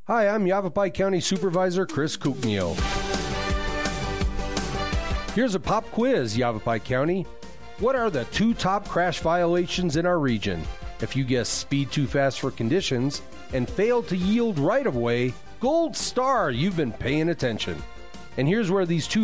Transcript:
Hi, I'm Yavapai County Supervisor Chris Kuknio. Here's a pop quiz, Yavapai County. What are the 2 top crash violations in our region? If you guess speed too fast for conditions and fail to yield right-of-way, gold star, you've been paying attention. And here's where these 2